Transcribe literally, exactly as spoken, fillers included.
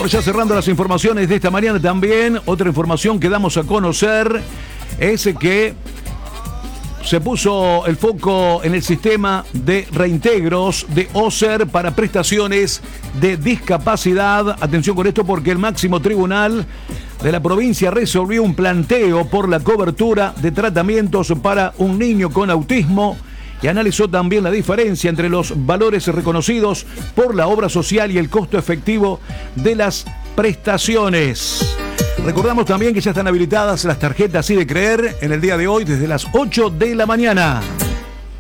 Bueno, ya cerrando las informaciones de esta mañana también, otra información que damos a conocer es que se puso el foco en el sistema de reintegros de OSER para prestaciones de discapacidad. Atención con esto porque el máximo tribunal de la provincia resolvió un planteo por la cobertura de tratamientos para un niño con autismo y analizó también la diferencia entre los valores reconocidos por la obra social y el costo efectivo de las prestaciones. Recordamos también que ya están habilitadas las tarjetas y de creer en el día de hoy desde las ocho de la mañana.